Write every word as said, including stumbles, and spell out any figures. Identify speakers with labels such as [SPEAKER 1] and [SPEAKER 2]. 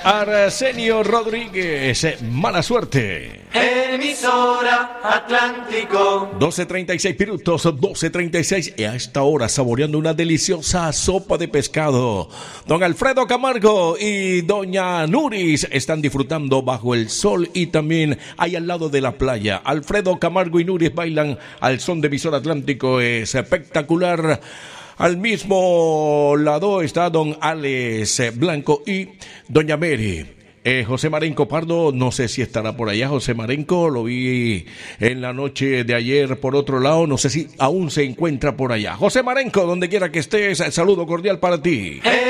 [SPEAKER 1] Arsenio Rodríguez, Mala Suerte.
[SPEAKER 2] Emisora Atlántico.
[SPEAKER 1] doce treinta y seis minutos, doce treinta y seis, y a esta hora saboreando una deliciosa sopa de pescado. Don Alfredo Camargo y doña Nuris están disfrutando bajo el sol y también ahí al lado de la playa. Alfredo Camargo y Nuris bailan al son de Emisora Atlántico, es espectacular. Al mismo lado está don Alex Blanco y doña Mary. Eh, José Marenco Pardo, no sé si estará por allá. José Marenco, lo vi en la noche de ayer por otro lado, no sé si aún se encuentra por allá. José Marenco, donde quiera que estés, saludo cordial para ti.